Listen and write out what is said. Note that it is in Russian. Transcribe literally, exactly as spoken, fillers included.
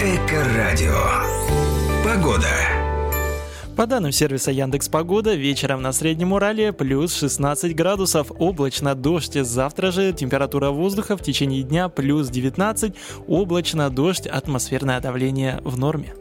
Эко-радио. Погода. По данным сервиса Яндекс.Погода, вечером на Среднем Урале плюс шестнадцать градусов, облачно, дождь. Завтра же температура воздуха в течение дня плюс девятнадцать, облачно, дождь, атмосферное давление в норме.